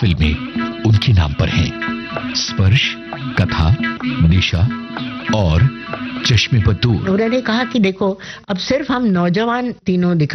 फिल्में उनके नाम पर हैं। स्पर्श, कथा, दिशा और चश्मे पर दूर। उन्होंने कहा कि देखो, अब सिर्फ हम नौजवान तीनों दिखा